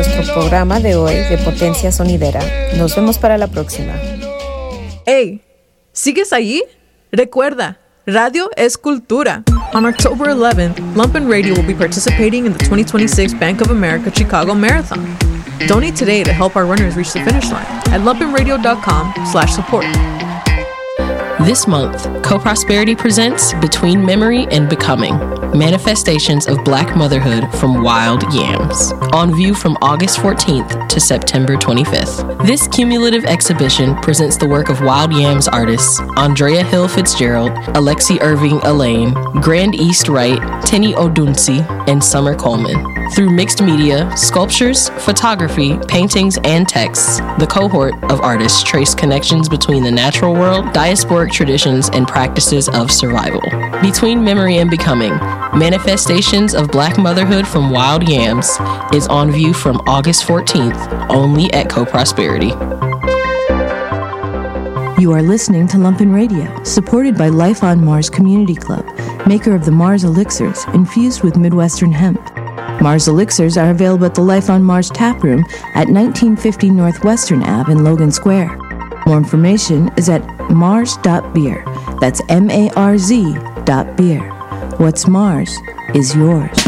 nuestro programa de hoy de Potencia Sonidera. Nos vemos para la próxima. ¡Hey! ¿Sigues ahí? Recuerda, radio es cultura. On October 11th, Lumpen Radio will be participating in the 2026 Bank of America Chicago Marathon. Donate today to help our runners reach the finish line at lumpenradio.com/support. This month, Co-Prosperity presents Between Memory and Becoming, Manifestations of Black Motherhood from Wild Yams, on view from August 14th to September 25th. This cumulative exhibition presents the work of Wild Yams artists Andrea Hill Fitzgerald, Alexi Irving Elaine, Grand East Wright, Tenny Odunsi, and Summer Coleman. Through mixed media, sculptures, photography, paintings, and texts, the cohort of artists trace connections between the natural world, diasporic traditions, and practices of survival. Between Memory and Becoming, Manifestations of Black Motherhood from Wild Yams is on view from August 14th, only at Co-Prosperity. You are listening to Lumpen Radio, supported by Life on Mars Community Club, maker of the Mars Elixirs, infused with Midwestern hemp. Mars Elixirs are available at the Life on Mars tap room at 1950 Northwestern Ave in Logan Square. More information is at mars.beer. That's MARZ.beer. What's Mars is yours.